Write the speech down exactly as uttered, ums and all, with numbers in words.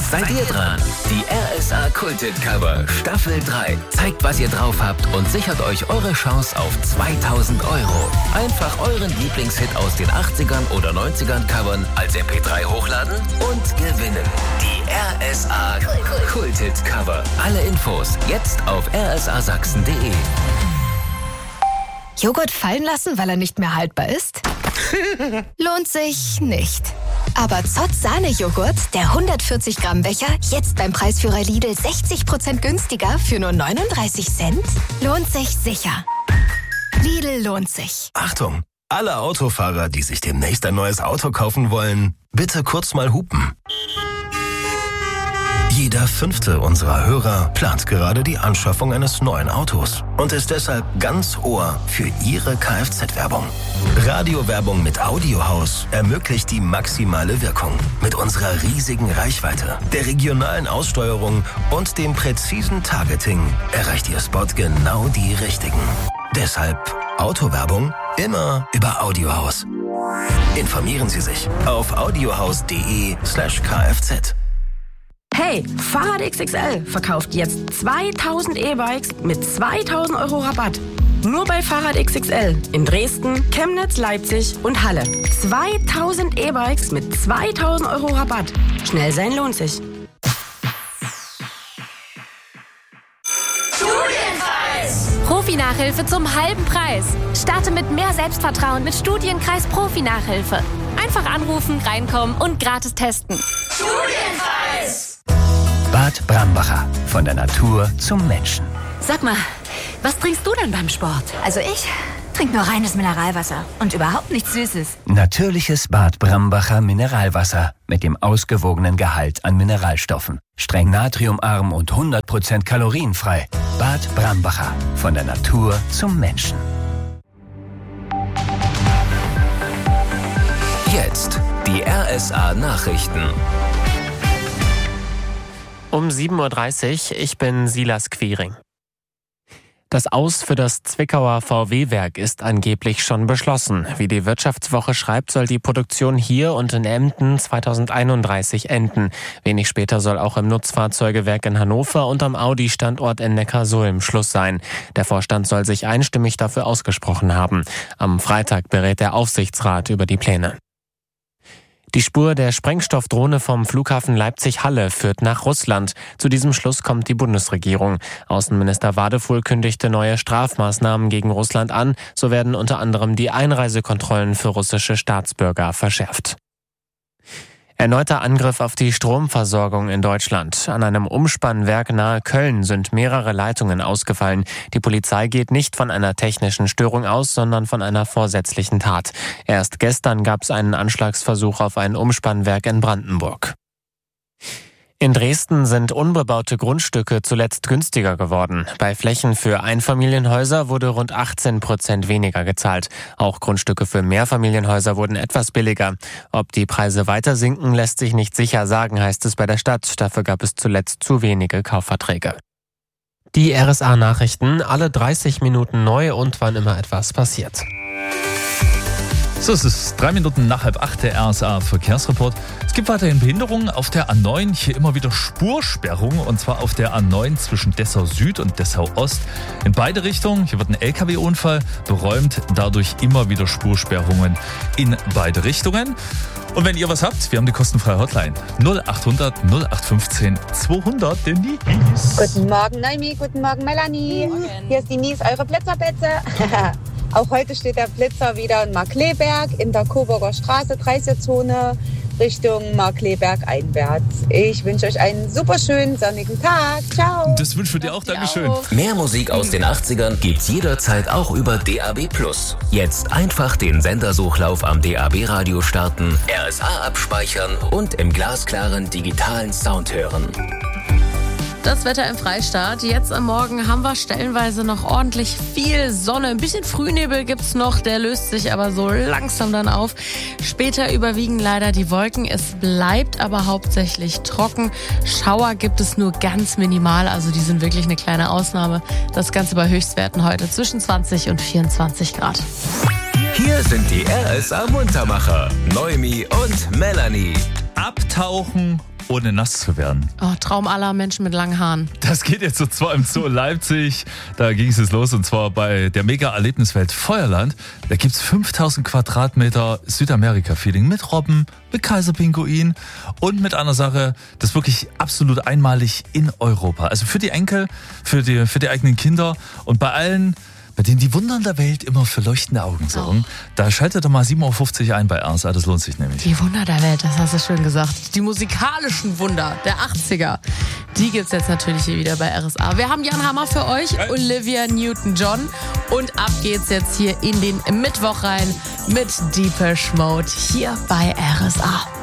Seid ihr dran? Die R S A Kulthit Cover Staffel drei zeigt, was ihr drauf habt und sichert euch eure Chance auf zweitausend Euro. Einfach euren Lieblingshit aus den achtzigern oder neunzigern covern, als M P drei hochladen und gewinnen. Die R S A Kulthit Cover. Alle Infos jetzt auf r s a sachsen punkt d e. Joghurt fallen lassen, weil er nicht mehr haltbar ist? Lohnt sich nicht. Aber Zott Sahne-Joghurt, der hundertvierzig Gramm Becher, jetzt beim Preisführer Lidl sechzig Prozent günstiger für nur neununddreißig Cent? Lohnt sich sicher. Lidl lohnt sich. Achtung! Alle Autofahrer, die sich demnächst ein neues Auto kaufen wollen, bitte kurz mal hupen. Jeder fünfte unserer Hörer plant gerade die Anschaffung eines neuen Autos und ist deshalb ganz Ohr für Ihre Kfz-Werbung. Radiowerbung mit Audiohaus ermöglicht die maximale Wirkung. Mit unserer riesigen Reichweite, der regionalen Aussteuerung und dem präzisen Targeting erreicht Ihr Spot genau die Richtigen. Deshalb Autowerbung immer über Audiohaus. Informieren Sie sich auf audiohaus punkt de slash kfz. Hey, Fahrrad X X L verkauft jetzt zweitausend E-Bikes mit zweitausend Euro Rabatt. Nur bei Fahrrad X X L in Dresden, Chemnitz, Leipzig und Halle. zweitausend E-Bikes mit zweitausend Euro Rabatt. Schnell sein lohnt sich. Studienkreis! Profi-Nachhilfe zum halben Preis. Starte mit mehr Selbstvertrauen mit Studienkreis Profi-Nachhilfe. Einfach anrufen, reinkommen und gratis testen. Studienkreis! Bad Brambacher. Von der Natur zum Menschen. Sag mal, was trinkst du denn beim Sport? Also ich trinke nur reines Mineralwasser und überhaupt nichts Süßes. Natürliches Bad Brambacher Mineralwasser mit dem ausgewogenen Gehalt an Mineralstoffen. Streng natriumarm und hundert Prozent kalorienfrei. Bad Brambacher. Von der Natur zum Menschen. Jetzt die R S A Nachrichten. Um sieben Uhr dreißig, ich bin Silas Quiring. Das Aus für das Zwickauer V W-Werk ist angeblich schon beschlossen. Wie die Wirtschaftswoche schreibt, soll die Produktion hier und in Emden zweitausendeinunddreißig enden. Wenig später soll auch im Nutzfahrzeugewerk in Hannover und am Audi-Standort in Neckarsulm Schluss sein. Der Vorstand soll sich einstimmig dafür ausgesprochen haben. Am Freitag berät der Aufsichtsrat über die Pläne. Die Spur der Sprengstoffdrohne vom Flughafen Leipzig-Halle führt nach Russland. Zu diesem Schluss kommt die Bundesregierung. Außenminister Wadefuhl kündigte neue Strafmaßnahmen gegen Russland an. So werden unter anderem die Einreisekontrollen für russische Staatsbürger verschärft. Erneuter Angriff auf die Stromversorgung in Deutschland. An einem Umspannwerk nahe Köln sind mehrere Leitungen ausgefallen. Die Polizei geht nicht von einer technischen Störung aus, sondern von einer vorsätzlichen Tat. Erst gestern gab es einen Anschlagsversuch auf ein Umspannwerk in Brandenburg. In Dresden sind unbebaute Grundstücke zuletzt günstiger geworden. Bei Flächen für Einfamilienhäuser wurde rund achtzehn Prozent weniger gezahlt. Auch Grundstücke für Mehrfamilienhäuser wurden etwas billiger. Ob die Preise weiter sinken, lässt sich nicht sicher sagen, heißt es bei der Stadt. Dafür gab es zuletzt zu wenige Kaufverträge. Die R S A-Nachrichten, alle dreißig Minuten neu und wann immer etwas passiert. So, es ist drei Minuten nach halb acht, der R S A-Verkehrsreport. Es gibt weiterhin Behinderungen auf der A neun, hier immer wieder Spursperrung, und zwar auf der A neun zwischen Dessau Süd und Dessau Ost. In beide Richtungen, hier wird ein L K W-Unfall beräumt, dadurch immer wieder Spursperrungen in beide Richtungen. Und wenn ihr was habt, wir haben die kostenfreie Hotline null achthundert null acht fünfzehn zweihundert, denn die Nies. Guten Morgen Naomi, guten Morgen Melanie. Morgen. Hier ist die Nies, eure Blitzerplätze. Auch heute steht der Blitzer wieder in Markleberg in der Coburger Straße, dreißiger-Zone, Richtung Markleberg einwärts. Ich wünsche euch einen super schönen sonnigen Tag. Ciao. Das wünschen wir dir auch. Dankeschön. Auch. Mehr Musik aus den achtzigern gibt's jederzeit auch über D A B plus. Jetzt einfach den Sendersuchlauf am D A B-Radio starten, R S A abspeichern und im glasklaren digitalen Sound hören. Das Wetter im Freistaat. Jetzt am Morgen haben wir stellenweise noch ordentlich viel Sonne. Ein bisschen Frühnebel gibt's noch, der löst sich aber so langsam dann auf. Später überwiegen leider die Wolken. Es bleibt aber hauptsächlich trocken. Schauer gibt es nur ganz minimal, also die sind wirklich eine kleine Ausnahme. Das Ganze bei Höchstwerten heute zwischen zwanzig und vierundzwanzig Grad. Hier sind die R S A Muntermacher, Noemi und Melanie. Abtauchen ohne nass zu werden. Oh, Traum aller Menschen mit langen Haaren. Das geht jetzt so zwar im Zoo Leipzig. Da ging es jetzt los und zwar bei der Mega-Erlebniswelt Feuerland. Da gibt es fünftausend Quadratmeter Südamerika-Feeling mit Robben, mit Kaiserpinguin und mit einer Sache, das ist wirklich absolut einmalig in Europa. Also für die Enkel, für die, für die eigenen Kinder und bei allen, bei denen die Wunder der Welt immer für leuchtende Augen sorgen. Oh. Da schaltet doch mal sieben Uhr fünfzig ein bei R S A, das lohnt sich nämlich. Die Wunder der Welt, das hast du schön gesagt. Die musikalischen Wunder der achtziger, die gibt's jetzt natürlich hier wieder bei R S A. Wir haben Jan Hammer für euch, Olivia Newton-John und ab geht's jetzt hier in den Mittwoch rein mit Depeche Mode hier bei R S A.